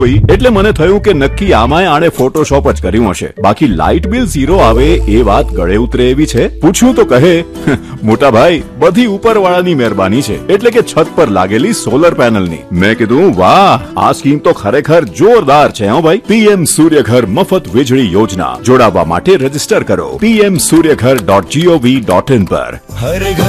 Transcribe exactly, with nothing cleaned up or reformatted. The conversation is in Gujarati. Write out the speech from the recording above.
એટલે મને થયું કે નક્કી આમાંય આણે ફોટોશોપ જ કર્યું હશે. બાકી લાઇટ બિલ ઝીરો આવે એ વાત ગળે ઉતરે એવી છે? પૂછ્યું તો કહે, મોટા ભાઈ બધી ઉપરવાળાની મહેરબાની છે, એટલે કે છત પર લાગેલી સોલર પેનલની. મેં કીધું વાહ, આ સ્કીમ તો ખરેખર જોરદાર છે હો ભાઈ. પીએમ સૂર્યઘર મફત વીજળી યોજના. જોડાવા માટે રજીસ્ટર કરો PM Suryaghar dot GOV dot in પર. હર ઘર